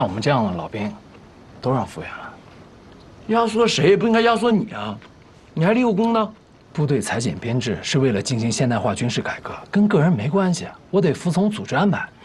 我们这样的老兵，都让复员了。 压缩谁也不应该压缩你啊！你还立过功呢。 部队裁减编制是为了进行现代化军事改革，跟个人没关系，我得服从组织安排。